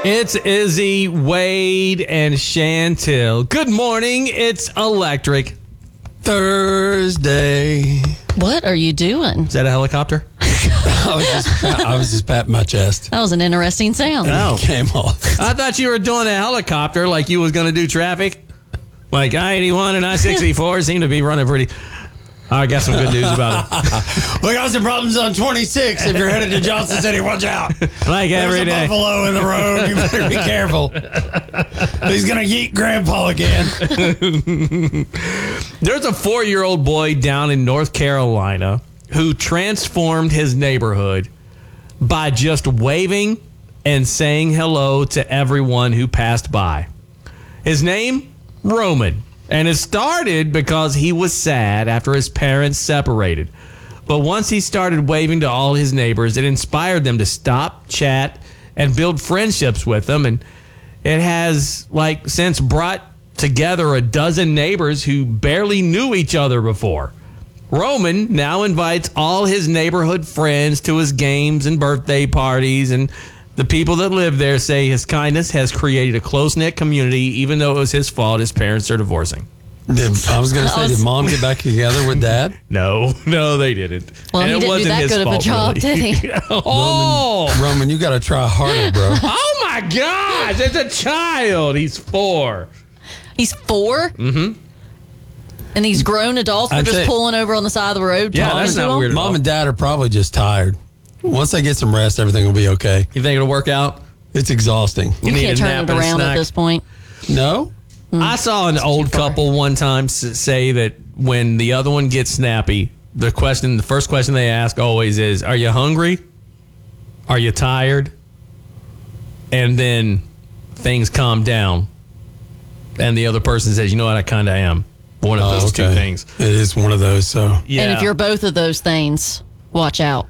It's Izzy, Wade, and Chantel. Good morning. It's Electric Thursday. What are you doing? Is that a helicopter? I was just patting my chest. That was an interesting sound. Oh. Came off. I thought you were doing a helicopter like you was going to do traffic. Like I-81 and I-64 seem to be running pretty... I got some good news about it. We got some problems on 26. If you're headed to Johnson City, watch out. Like every day. There's a buffalo in the road. You better be careful. He's going to yeet Grandpa again. There's a 4-year-old boy down in North Carolina who transformed his neighborhood by just waving and saying hello to everyone who passed by. His name, Roman. And it started because he was sad after his parents separated. But once he started waving to all his neighbors, it inspired them to stop, chat, and build friendships with them. And it has, since brought together a dozen neighbors who barely knew each other before. Roman now invites all his neighborhood friends to his games and birthday parties, and the people that live there say his kindness has created a close-knit community, even though it was his fault his parents are divorcing. I was going to say, did Mom get back together with Dad? No, they didn't. Well, and he didn't do that good of a job, did he? Roman, you got to try harder, bro. Oh, my gosh. It's a child. He's 4. He's 4? Mm-hmm. And these grown adults were just pulling over on the side of the road. Yeah, that's not weird at all. Mom and Dad are probably just tired. Once they get some rest, everything will be okay. You think it'll work out? It's exhausting. You can't turn it around at this point. No? I saw an old couple one time say that when the other one gets snappy, the first question they ask always is, are you hungry? Are you tired? And then things calm down. And the other person says, you know what, I kind of am. One of those two things. It is one of those, so. Yeah. And if you're both of those things, watch out.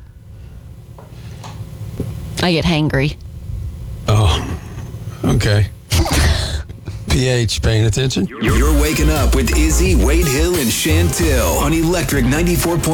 I get hangry. Oh, okay. PH, paying attention? You're waking up with Izzy, Wade Hill, and Chantel on Electric 94.